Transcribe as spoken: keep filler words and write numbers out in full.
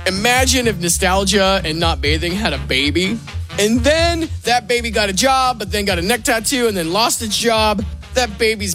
Imagine if nostalgia and not bathing had a baby, and then that baby got a job, but then got a neck tattoo, and then lost its job. That baby's